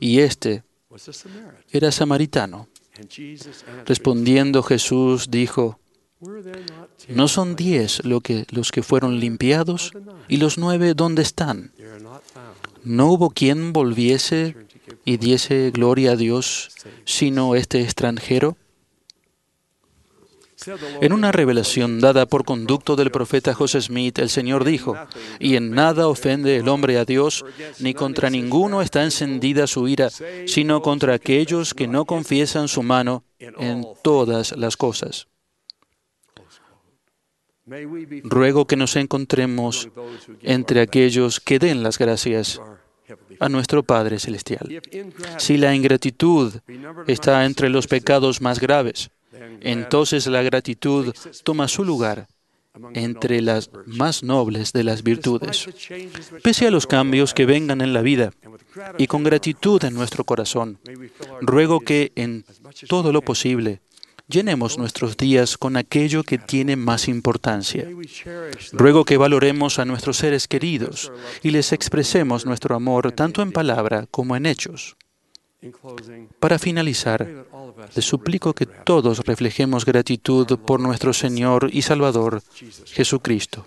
y este era samaritano. Respondiendo Jesús dijo: ¿No son 10 los que fueron limpiados? ¿Y los 9 dónde están? ¿No hubo quien volviese y diese gloria a Dios, sino este extranjero? En una revelación dada por conducto del profeta José Smith, el Señor dijo: «Y en nada ofende el hombre a Dios, ni contra ninguno está encendida su ira, sino contra aquellos que no confiesan su mano en todas las cosas». Ruego que nos encontremos entre aquellos que den las gracias a nuestro Padre Celestial. Si la ingratitud está entre los pecados más graves, entonces la gratitud toma su lugar entre las más nobles de las virtudes. Pese a los cambios que vengan en la vida y con gratitud en nuestro corazón, ruego que en todo lo posible llenemos nuestros días con aquello que tiene más importancia. Ruego que valoremos a nuestros seres queridos y les expresemos nuestro amor tanto en palabra como en hechos. Para finalizar, les suplico que todos reflejemos gratitud por nuestro Señor y Salvador, Jesucristo.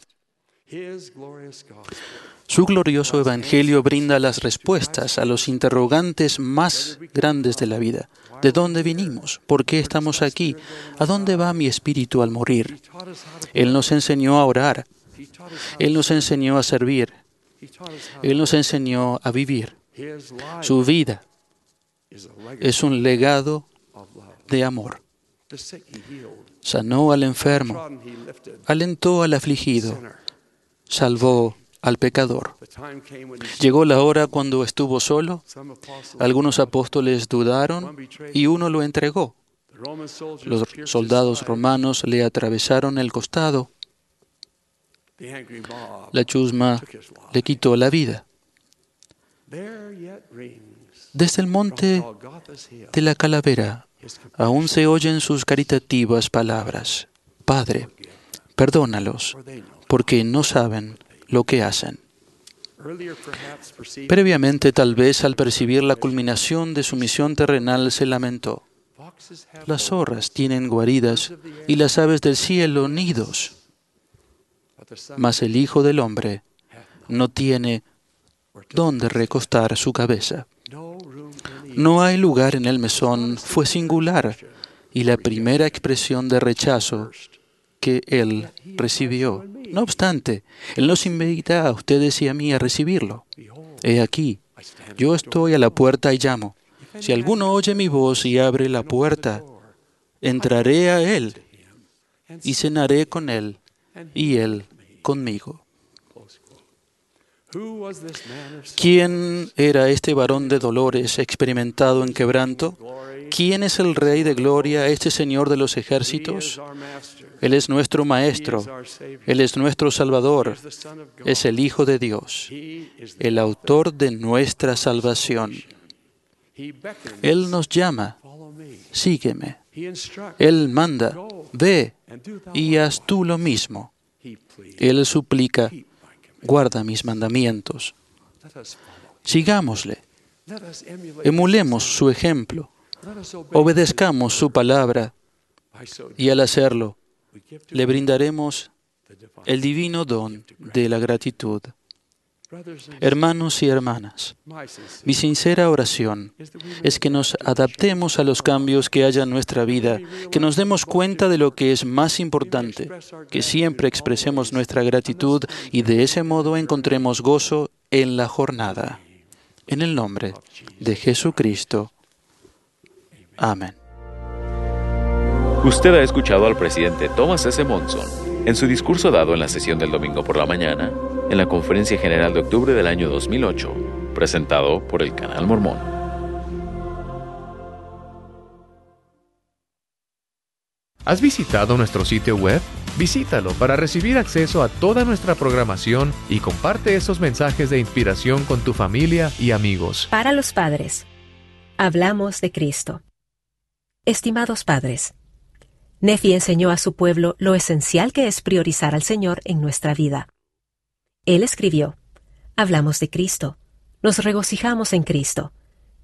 Su glorioso Evangelio brinda las respuestas a los interrogantes más grandes de la vida. ¿De dónde vinimos? ¿Por qué estamos aquí? ¿A dónde va mi espíritu al morir? Él nos enseñó a orar. Él nos enseñó a servir. Él nos enseñó a vivir. Su vida es un legado de amor. Sanó al enfermo, alentó al afligido, salvó al pecador. Llegó la hora cuando estuvo solo. Algunos apóstoles dudaron y uno lo entregó. Los soldados romanos le atravesaron el costado. La chusma le quitó la vida. Desde el monte de la calavera aún se oyen sus caritativas palabras: Padre, perdónalos, porque no saben lo que hacen. Previamente, tal vez al percibir la culminación de su misión terrenal, se lamentó: las zorras tienen guaridas y las aves del cielo nidos, mas el Hijo del Hombre no tiene dónde recostar su cabeza. No hay lugar en el mesón fue singular y la primera expresión de rechazo que Él recibió. No obstante, Él nos invita a ustedes y a mí a recibirlo. He aquí, yo estoy a la puerta y llamo. Si alguno oye mi voz y abre la puerta, entraré a Él y cenaré con Él y Él conmigo. ¿Quién era este varón de dolores, experimentado en quebranto? ¿Quién es el Rey de gloria, este Señor de los ejércitos? Él es nuestro Maestro, Él es nuestro Salvador, es el Hijo de Dios, el autor de nuestra salvación. Él nos llama: sígueme. Él manda: ve y haz tú lo mismo. Él suplica: guarda mis mandamientos. Sigámosle. Emulemos su ejemplo. Obedezcamos su palabra. Y al hacerlo, le brindaremos el divino don de la gratitud. Hermanos y hermanas, mi sincera oración es que nos adaptemos a los cambios que haya en nuestra vida, que nos demos cuenta de lo que es más importante, que siempre expresemos nuestra gratitud y de ese modo encontremos gozo en la jornada. En el nombre de Jesucristo. Amén. Usted ha escuchado al presidente Thomas S. Monson en su discurso dado en la sesión del domingo por la mañana en la Conferencia General de octubre del año 2008, presentado por el Canal Mormón. ¿Has visitado nuestro sitio web? Visítalo para recibir acceso a toda nuestra programación y comparte esos mensajes de inspiración con tu familia y amigos. Para los padres, hablamos de Cristo. Estimados padres, Nefi enseñó a su pueblo lo esencial que es priorizar al Señor en nuestra vida. Él escribió: hablamos de Cristo, nos regocijamos en Cristo,